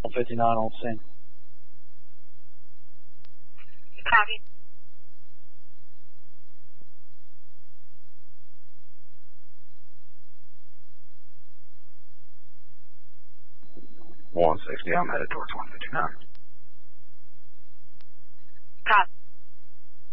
59 on scene. Copy. $160, I'm headed towards 159. Copy.